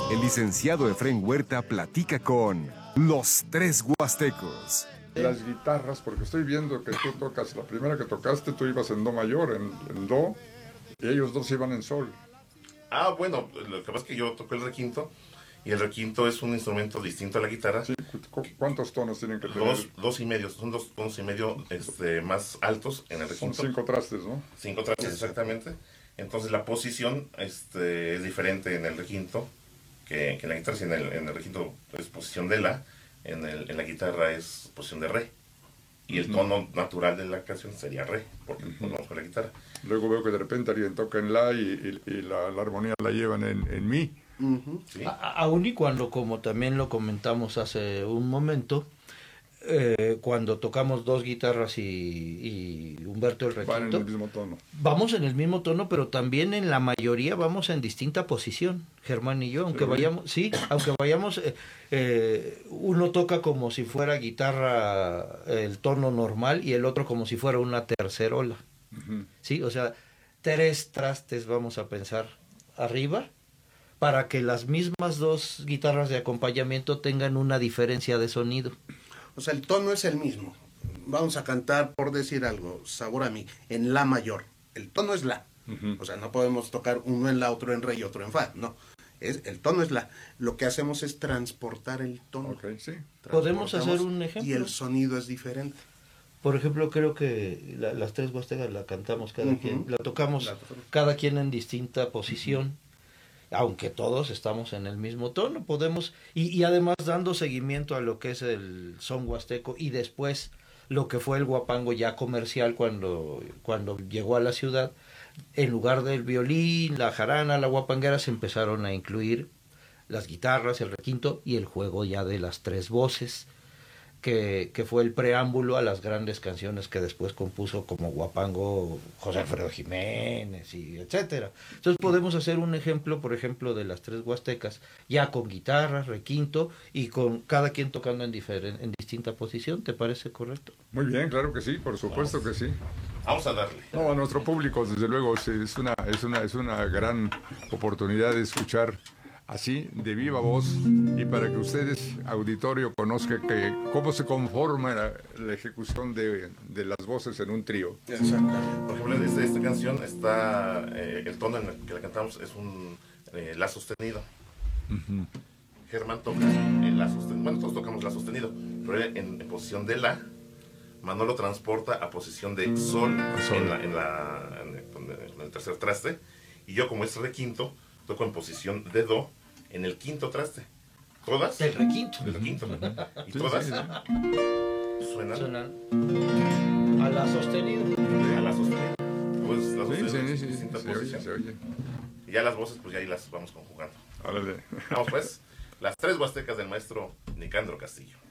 El licenciado Efrén Huerta platica con los tres huastecos. Las guitarras, porque estoy viendo que tú tocas, la primera que tocaste tú ibas en do mayor, en do, y ellos dos iban en sol. Ah, bueno, lo que pasa es que yo toco el requinto, y el requinto es un instrumento distinto a la guitarra. Sí, ¿cuántos tonos tienen que tener? Dos y medio, son 2 tonos y medio más altos en el requinto. Son 5 trastes, ¿no? 5 trastes, exactamente. Entonces la posición es diferente en el requinto que en la guitarra. Si en el requinto es posición de la, en la guitarra es posición de re. Y el tono natural de la canción sería re, porque ponemos con la guitarra. Luego veo que de repente alguien toca en la y la armonía la llevan en mi. ¿Sí? Aún y cuando, como también lo comentamos hace un momento, cuando tocamos dos guitarras y Humberto el requinto, Van en el mismo tono. Vamos en el mismo tono, pero también en la mayoría vamos en distinta posición, Germán y yo, aunque vayamos, uno toca como si fuera guitarra el tono normal y el otro como si fuera una tercerola. Sí, o sea, 3 trastes vamos a pensar arriba, para que las mismas dos guitarras de acompañamiento tengan una diferencia de sonido. O sea, el tono es el mismo. Vamos a cantar, por decir algo, Sabor a mí, en la mayor. El tono es la. O sea, no podemos tocar uno en la, otro en re y otro en fa. No. El tono es la. Lo que hacemos es transportar el tono. Okay, sí. ¿Podemos hacer un ejemplo? Y el sonido es diferente. Por ejemplo, creo que las tres huastecas la cantamos cada quien. La tocamos cada quien en distinta posición. Aunque todos estamos en el mismo tono, podemos, y además dando seguimiento a lo que es el son huasteco y después lo que fue el guapango ya comercial cuando llegó a la ciudad, en lugar del violín, la jarana, la guapanguera, se empezaron a incluir las guitarras, el requinto y el juego ya de las 3 voces, que fue el preámbulo a las grandes canciones que después compuso como Guapango José Alfredo Jiménez y etcétera. Entonces podemos hacer un ejemplo, por ejemplo, de las 3 huastecas, ya con guitarra, requinto y con cada quien tocando en distinta posición. ¿Te parece correcto? Muy bien, claro que sí, por supuesto que sí. Vamos a darle. No, a nuestro público, desde luego, sí, es una gran oportunidad de escuchar así, de viva voz, y para que ustedes, auditorio, conozcan cómo se conforma la ejecución de las voces en un trío. Exactamente. Por ejemplo, en esta canción está, el tono en el que la cantamos es un la sostenido. Germán toca el la sostenido. Bueno, todos tocamos la sostenido, pero él en posición de la. Manolo transporta a posición de sol, en el tercer traste, y yo, como es requinto, toco en posición de do en el quinto traste. ¿Todas? Del requinto. Del requinto. Y Sí, todas sí, suenan A la sostenida. a la sostenido. Pues la Sí, sostenido en sí, distinta se oye, posición. se oye. Y ya las voces, pues ya ahí las vamos conjugando. Órale. Vamos pues, las 3 huastecas del maestro Nicandro Castillo.